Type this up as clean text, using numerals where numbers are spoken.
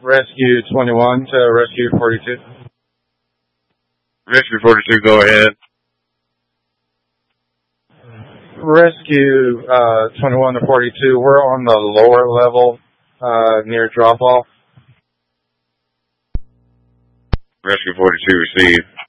Rescue 21 to Rescue 42. Rescue 42, go ahead. Rescue 21 to 42, we're on the lower level near drop-off. Rescue 42 received.